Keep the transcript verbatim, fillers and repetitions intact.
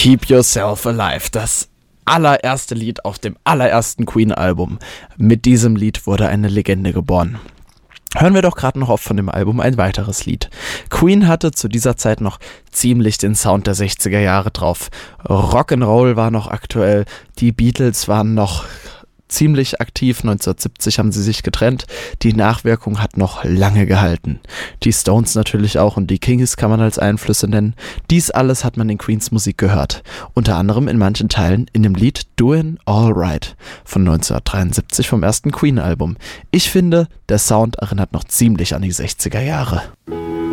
Keep Yourself Alive, das allererste Lied auf dem allerersten Queen-Album. Mit diesem Lied wurde eine Legende geboren. Hören wir doch gerade noch auf von dem Album ein weiteres Lied. Queen hatte zu dieser Zeit noch ziemlich den Sound der sechziger Jahre drauf. Rock'n'Roll war noch aktuell, die Beatles waren noch ziemlich aktiv, neunzehnhundertsiebzig haben sie sich getrennt, die Nachwirkung hat noch lange gehalten. Die Stones natürlich auch und die Kings kann man als Einflüsse nennen. Dies alles hat man in Queens Musik gehört, unter anderem in manchen Teilen in dem Lied Doin' All Right von neunzehnhundertdreiundsiebzig vom ersten Queen-Album. Ich finde, der Sound erinnert noch ziemlich an die sechziger Jahre.